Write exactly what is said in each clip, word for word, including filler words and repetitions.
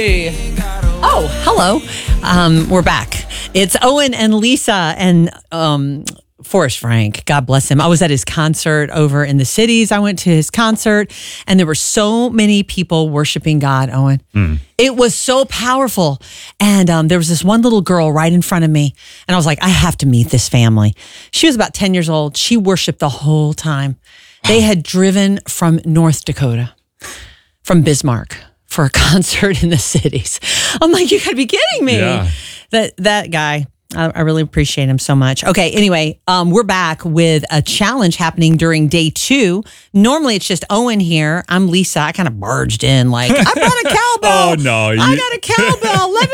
Hey. Oh, hello. Um, we're back. It's Owen and Lisa and um, Forrest Frank. God bless him. I was at his concert over in the cities. I went to his concert, and there were so many people worshiping God, Owen. Mm. It was so powerful. And um, there was this one little girl right in front of me, and I was like, I have to meet this family. She was about ten years old. She worshiped the whole time. They had driven from North Dakota, from Bismarck, for a concert in the cities. I'm like, you gotta be kidding me. Yeah. That that guy, I, I really appreciate him so much. Okay, anyway, um, we're back with a challenge happening during day two. Normally it's just Owen here. I'm Lisa. I kind of barged in like, I brought a cowbell. Oh, no. I You- got a cowbell. Let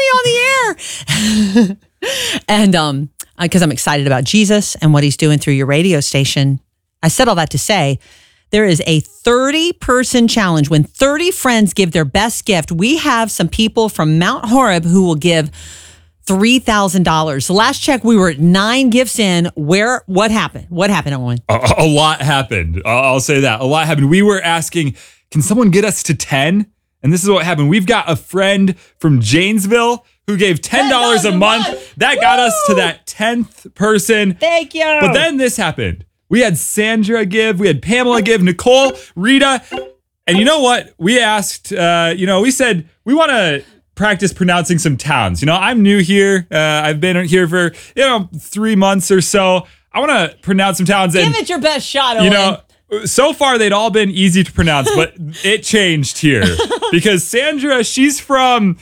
me on the air. And um, because I'm excited about Jesus and what he's doing through your radio station. I said all that to say, there is a thirty-person challenge. When thirty friends give their best gift, we have some people from Mount Horeb who will give three thousand dollars. The last check, we were at nine gifts in. Where? What happened? What happened, Owen? A, a lot happened. I'll I'll say that. A lot happened. We were asking, can someone get us to ten? And this is what happened. We've got a friend from Janesville who gave ten dollars a month. That got us to that tenth person. Thank you. But then this happened. We had Sandra give, we had Pamela give, Nicole, Rita. And you know what? We asked, uh, you know, we said, we want to practice pronouncing some towns. You know, I'm new here. Uh, I've been here for, you know, three months or so. I want to pronounce some towns. Give And, it your best shot, Owen. you know, so far they'd all been easy to pronounce, but it changed here. Because Sandra, she's from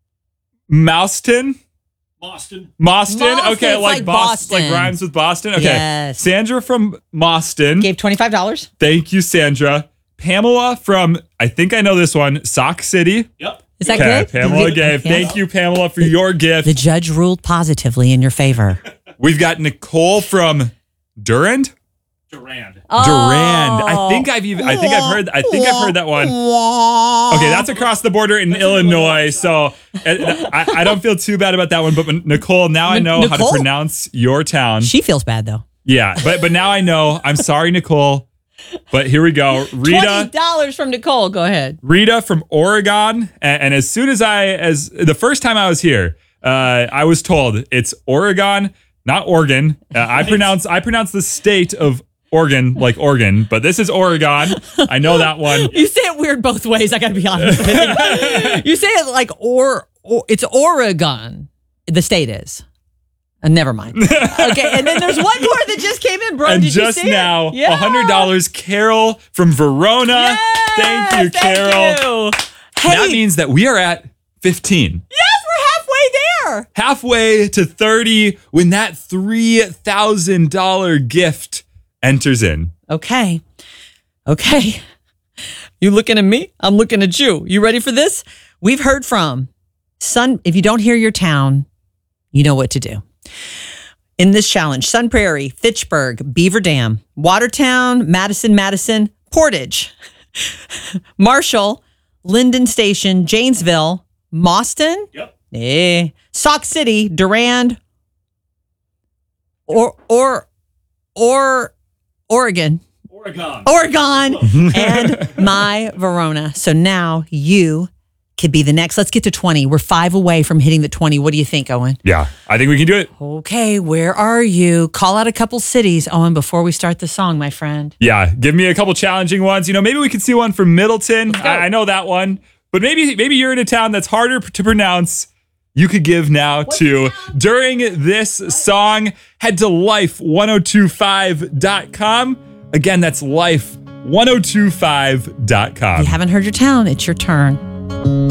Mouston. Boston. Moston? Boston, Okay, it's like, like Boston, Boston. like rhymes with Boston? Okay. Yes. Sandra from Moston. Gave twenty-five dollars. Thank you, Sandra. Pamela from, I think I know this one, Sauk City. Yep. Is that Okay, good? Pamela The- gave. yes. Thank you, Pamela, for your gift. The judge ruled positively in your favor. We've got Nicole from Durand. Durand. Durand. I think I've even. I think I've heard. I think I've heard that one. Okay, that's across the border in Illinois, so uh, I, I don't feel too bad about that one. But Nicole, now I know how to Nicole? pronounce your town. She feels bad though. Yeah, but but now I know. I'm sorry, Nicole. But here we go. Twenty Rita. dollars from Nicole. Go ahead. Rita from Oregon, and, and as soon as I, as the first time I was here, uh, I was told it's Oregon, not Oregon. Uh, I pronounce I pronounce the state of Oregon like Oregon, but this is Oregon. I know that one. You say it weird both ways. I got to be honest with you. You say it like or, or it's Oregon. The state is. Uh, never mind. Okay, and then there's one more that just came in, bro. And Did just you see now, it? Yeah. one hundred dollars. Carol from Verona. Yes, Thank you, Carol. you. Hey, That means that we are at fifteen. yes, we're halfway there. Halfway to thirty when that three thousand dollars gift enters in. Okay. Okay. You looking at me? I'm looking at you. You ready for this? We've heard from Sun. If you don't hear your town, you know what to do. In this challenge, Sun Prairie, Fitchburg, Beaver Dam, Watertown, Madison, Madison, Portage, Marshall, Linden Station, Janesville, Moston, Yep. eh, Sauk City, Durand, or or or Oregon. Oregon. Oregon and my Verona. So now you could be the next. Let's get to twenty. We're five away from hitting the twenty. What do you think, Owen? Yeah, I think we can do it. Okay, where are you? Call out a couple cities, Owen, before we start the song, my friend. Yeah, give me a couple challenging ones. You know, maybe we could see one from Middleton. I, I know that one. But maybe maybe you're in a town that's harder to pronounce. You could give now to, during this song, head to life ten twenty-five dot com. Again, that's life ten twenty-five dot com. If you haven't heard your town, it's your turn.